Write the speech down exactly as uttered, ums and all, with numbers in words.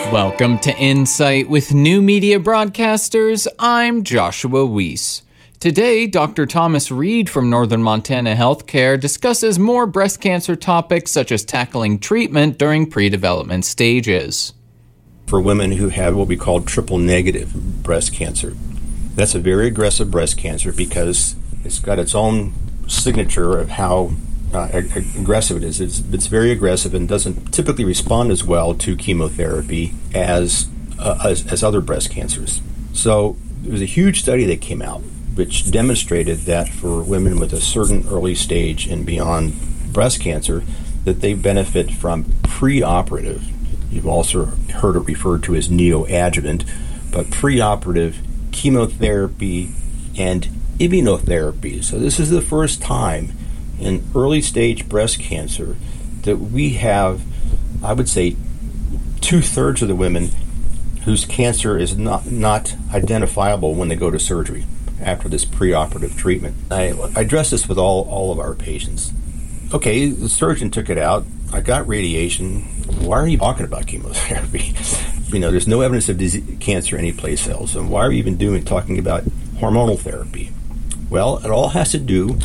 Welcome to Insight with New Media Broadcasters. I'm Joshua Weiss. Today, Doctor Thomas Reed from Northern Montana Healthcare discusses more breast cancer topics such as tackling treatment during pre-development stages. For women who have what we call triple negative breast cancer, that's a very aggressive breast cancer because it's got its own signature of how uh, ag- aggressive it is. It's, it's very aggressive and doesn't typically respond as well to chemotherapy as, uh, as as other breast cancers. So there was a huge study that came out which demonstrated that for women with a certain early stage and beyond breast cancer, that they benefit from preoperative. You've also heard it referred to as neoadjuvant, but preoperative chemotherapy and immunotherapy. So this is the first time in early stage breast cancer that we have, I would say, two-thirds of the women whose cancer is not, not identifiable when they go to surgery after this preoperative treatment. I, I address this with all, all of our patients. Okay, the surgeon took it out. I got radiation. Why are you talking about chemotherapy? You know, there's no evidence of disease, cancer anyplace else. And why are you even doing talking about hormonal therapy? Well, it all has to do